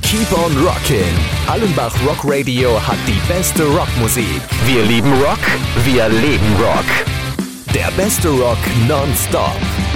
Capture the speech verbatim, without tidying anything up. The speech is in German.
Keep on Rockin'. Allenbach Rock Radio hat die beste Rockmusik. Wir lieben Rock, wir leben Rock. Der beste Rock nonstop.